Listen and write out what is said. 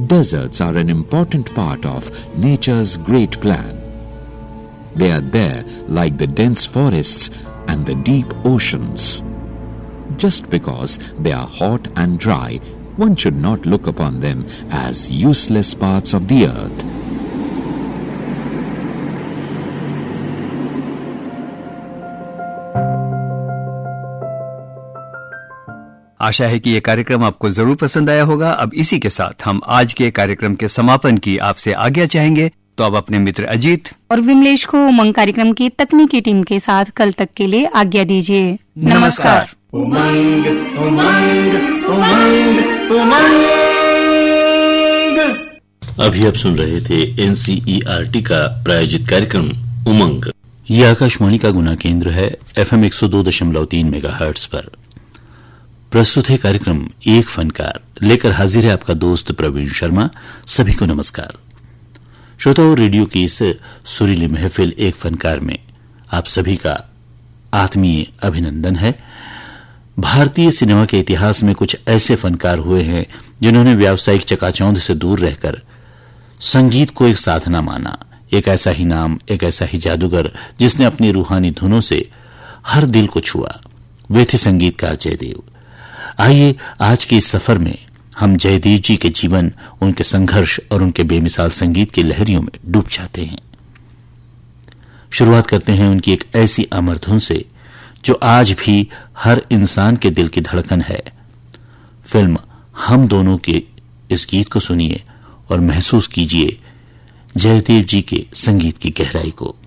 Deserts are an important part of nature's great plan. They are there like the dense forests and the deep oceans. Just because they are hot and dry, one should not look upon them as useless parts of the earth. आशा है कि ये कार्यक्रम आपको जरूर पसंद आया होगा। अब इसी के साथ हम आज के कार्यक्रम के समापन की आपसे आज्ञा चाहेंगे। तो अब अपने मित्र अजीत और विमलेश को उमंग कार्यक्रम की तकनीकी टीम के साथ कल तक के लिए आज्ञा दीजिए। नमस्कार। उमंग उमंग उमंग उमंग। अभी आप सुन रहे थे NCERT का प्रायोजित कार्यक्रम उमंग। ये आकाशवाणी का गुना केंद्र है FM 102.3 मेगाहर्ट्ज पर। प्रस्तुत है कार्यक्रम एक फनकार, लेकर हाजिर है आपका दोस्त प्रवीण शर्मा। सभी को नमस्कार। श्रोताओं, रेडियो की इस सुरीली महफिल एक फनकार में आप सभी का आत्मीय अभिनंदन है। भारतीय सिनेमा के इतिहास में कुछ ऐसे फनकार हुए हैं जिन्होंने व्यावसायिक चकाचौंध से दूर रहकर संगीत को एक साधना माना। एक ऐसा ही नाम, एक ऐसा ही जादूगर जिसने अपनी रूहानी धुनों से हर दिल को छुआ, वे थे संगीतकार जयदेव। आइए आज के इस सफर में हम जयदेव जी के जीवन, उनके संघर्ष और उनके बेमिसाल संगीत की लहरियों में डूब जाते हैं। शुरुआत करते हैं उनकी एक ऐसी अमर धुन से जो आज भी हर इंसान के दिल की धड़कन है। फिल्म हम दोनों के इस गीत को सुनिए और महसूस कीजिए जयदेव जी के संगीत की गहराई को।